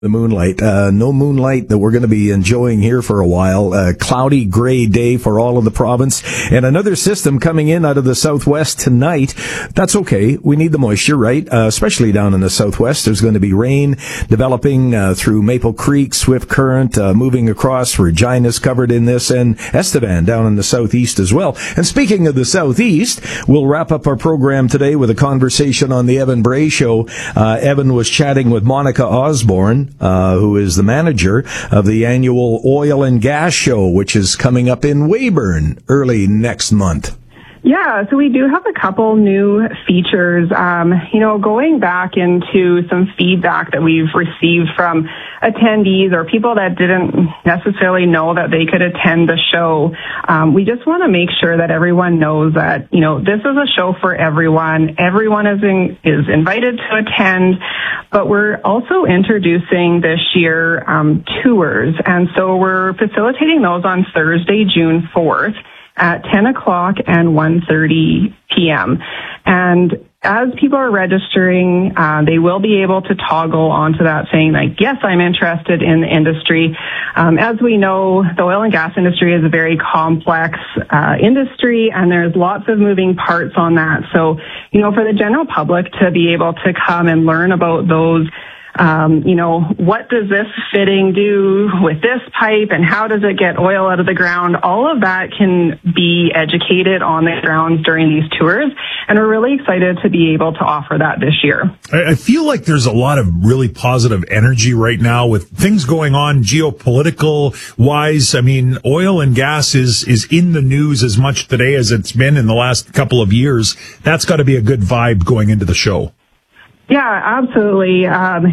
The moonlight. No moonlight that we're going to be enjoying here for a while. Cloudy, gray day for all of the province. And another system coming in out of the southwest tonight. That's okay. We need the moisture, right? Especially down in the southwest. There's going to be rain developing through Maple Creek, Swift Current, moving across. Regina's covered in this, and Estevan down in the southeast as well. And speaking of the southeast, we'll wrap up our program today with a conversation on the Evan Bray Show. Evan was chatting with Monica Osborne, who is the manager of the annual Oil and Gas Show, which is coming up in Weyburn early next month. Yeah, so we do have a couple new features. Going back into some feedback that we've received from attendees or people that didn't necessarily know that they could attend the show. We just want to make sure that everyone knows that, this is a show for everyone. Everyone is invited to attend, but we're also introducing this year tours. And so we're facilitating those on Thursday, June 4th. At 10 o'clock and 1:30 p.m. And as people are registering, they will be able to toggle onto that saying, like, yes, I'm interested in the industry. As we know, the oil and gas industry is a very complex industry, and there's lots of moving parts on that. So, for the general public to be able to come and learn about those, what does this fitting do with this pipe and how does it get oil out of the ground? All of that can be educated on the grounds during these tours. And we're really excited to be able to offer that this year. I feel like there's a lot of really positive energy right now with things going on geopolitical wise. I mean, oil and gas is in the news as much today as it's been in the last couple of years. That's got to be a good vibe going into the show. Yeah, absolutely.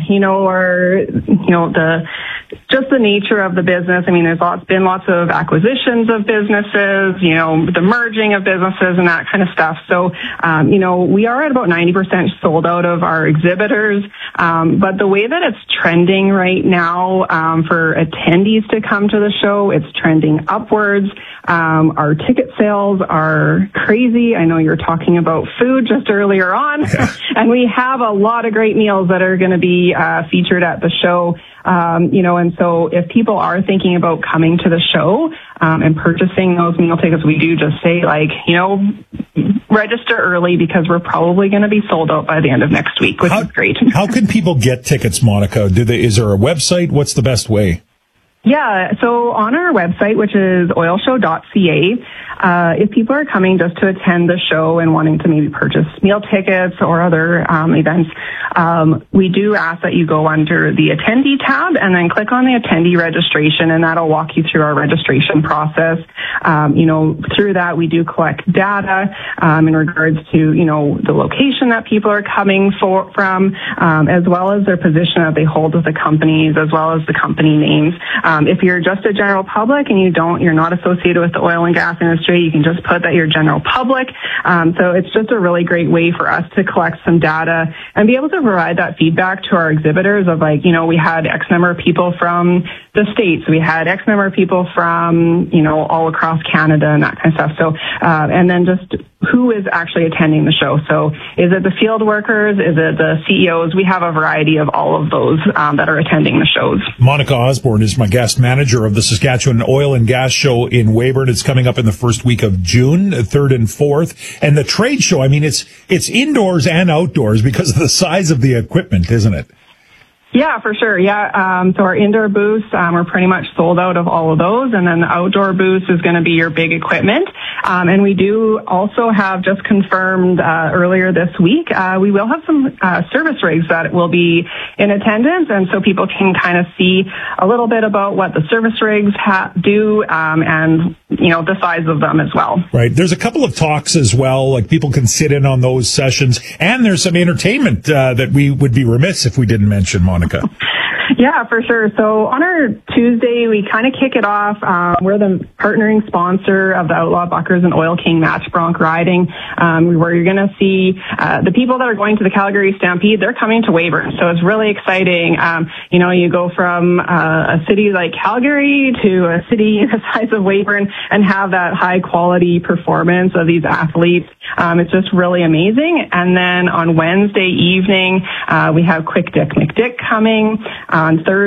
Just the nature of the business. I mean, there's been lots of acquisitions of businesses, the merging of businesses and that kind of stuff. So, we are at about 90% sold out of our exhibitors. But the way that it's trending right now, for attendees to come to the show, it's trending upwards. Our ticket sales are crazy. I know you're talking about food just earlier on, and we have a lot of great meals that are going to be featured at the show. And so if people are thinking about coming to the show and purchasing those meal tickets, we do just say, register early because we're probably going to be sold out by the end of next week, which is great. How can people get tickets, Monica? Is there a website? What's the best way? Yeah, so on our website, which is oilshow.ca, if people are coming just to attend the show and wanting to maybe purchase meal tickets or other events, we do ask that you go under the attendee tab and then click on the attendee registration, and that'll walk you through our registration process. Through that, we do collect data in regards to, the location that people are coming from, as well as their position that they hold with the companies, as well as the company names. If you're just a general public and you're not associated with the oil and gas industry, you can just put that you're general public. So it's just a really great way for us to collect some data and be able to provide that feedback to our exhibitors of we had X number of people from the States. We had X number of people from, all across Canada and that kind of stuff. So, and then just who is actually attending the show. So is it the field workers? Is it the CEOs? We have a variety of all of those that are attending the shows. Monica Osborne is my guest manager of the Saskatchewan Oil and Gas Show in Weyburn. It's coming up in the first week of June, 3rd and 4th. And the trade show, I mean, it's indoors and outdoors because of the size of the equipment, isn't it? Yeah, for sure. Yeah. So our indoor booths, we're pretty much sold out of all of those. And then the outdoor booths is going to be your big equipment. And we do also have just confirmed earlier this week, we will have some service rigs that will be in attendance. And so people can kind of see a little bit about what the service rigs do and, the size of them as well. Right. There's a couple of talks as well, like people can sit in on those sessions. And there's some entertainment that we would be remiss if we didn't mention, Monica. Yeah, for sure. So on our Tuesday, we kind of kick it off. We're the partnering sponsor of the Outlaw Buckers and Oil King Match Bronc Riding, where you're going to see the people that are going to the Calgary Stampede, they're coming to Weyburn. So it's really exciting. You go from a city like Calgary to a city the size of Weyburn and have that high quality performance of these athletes. It's just really amazing. And then on Wednesday evening, we have Quick Dick McDick coming. on Thursday.